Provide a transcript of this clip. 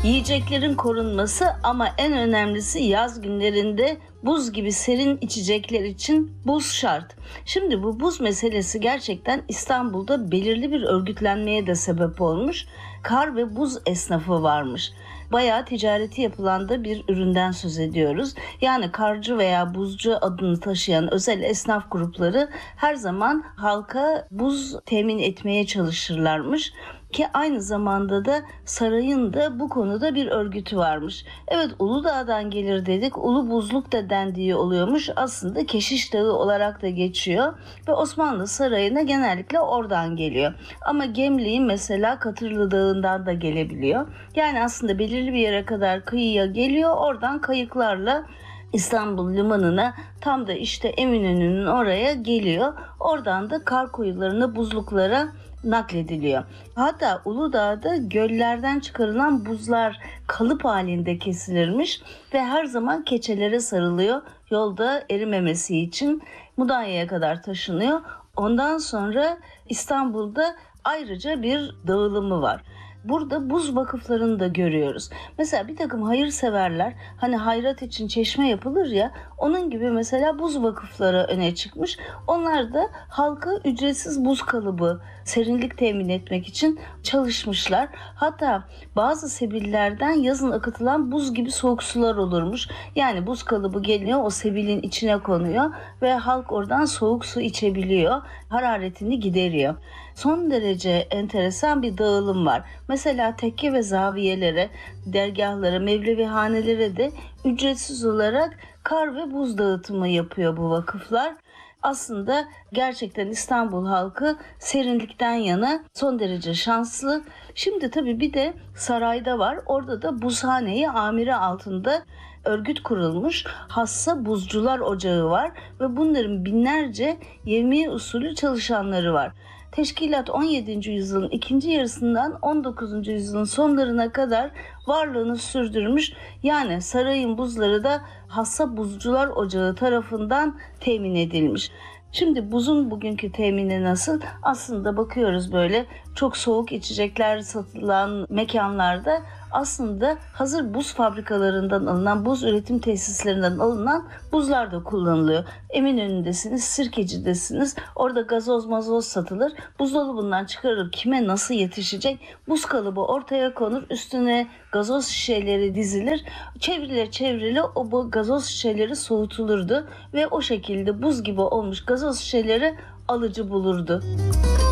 Yiyeceklerin korunması ama en önemlisi yaz günlerinde buz gibi serin içecekler için buz şart. Şimdi bu buz meselesi gerçekten İstanbul'da belirli bir örgütlenmeye de sebep olmuş. Kar ve buz esnafı varmış. Bayağı ticareti yapılan da bir üründen söz ediyoruz. Yani karcı veya buzcu adını taşıyan özel esnaf grupları her zaman halka buz temin etmeye çalışırlarmış. Ki aynı zamanda da sarayın da bu konuda bir örgütü varmış. Evet, Uludağ'dan gelir dedik. Ulu Buzluk da dendiği oluyormuş. Aslında Keşiş Dağı olarak da geçiyor. Ve Osmanlı Sarayı'na genellikle oradan geliyor. Ama Gemliğin mesela Katırlı Dağı'ndan da gelebiliyor. Yani aslında belirli bir yere kadar kıyıya geliyor. Oradan kayıklarla İstanbul limanına, tam da işte Eminönü'nün oraya geliyor. Oradan da kar koyularına, buzluklara naklediliyor. Hatta Uludağ'da göllerden çıkarılan buzlar kalıp halinde kesilirmiş ve her zaman keçelere sarılıyor. Yolda erimemesi için Mudanya'ya kadar taşınıyor. Ondan sonra İstanbul'da ayrıca bir dağılımı var. Burada buz vakıflarını da görüyoruz. Mesela bir takım hayırseverler, hani hayrat için çeşme yapılır ya, onun gibi mesela buz vakıfları öne çıkmış. Onlar da halka ücretsiz buz kalıbı, serinlik temin etmek için çalışmışlar. Hatta bazı sebillerden yazın akıtılan buz gibi soğuk sular olurmuş. Yani buz kalıbı geliyor, o sebilin içine konuyor ve halk oradan soğuk su içebiliyor. Hararetini gideriyor. Son derece enteresan bir dağılım var. Mesela tekke ve zaviyelere, dergahlara, mevlevihanelere de ücretsiz olarak kar ve buz dağıtımı yapıyor bu vakıflar. Aslında gerçekten İstanbul halkı serinlikten yana son derece şanslı. Şimdi tabii bir de sarayda var. Orada da buzhane-i amire altında örgüt kurulmuş. Hassa Buzcular Ocağı var ve bunların binlerce yevmiye usulü çalışanları var. Teşkilat 17. yüzyılın ikinci yarısından 19. yüzyılın sonlarına kadar varlığını sürdürmüş. Yani sarayın buzları da Hassa Buzcular Ocağı tarafından temin edilmiş. Şimdi buzun bugünkü temini nasıl? Aslında bakıyoruz böyle çok soğuk içecekler satılan mekanlarda aslında hazır buz fabrikalarından alınan, buz üretim tesislerinden alınan buzlar da kullanılıyor. Eminönü'ndesiniz, Sirkeci'desiniz. Orada gazoz mazoz satılır. Buzdolabından çıkarılıp kime nasıl yetişecek? Buz kalıbı ortaya konur. Üstüne gazoz şişeleri dizilir. Çevrile o gazoz şişeleri soğutulurdu ve o şekilde buz gibi olmuş gazoz şişeleri alıcı bulurdu.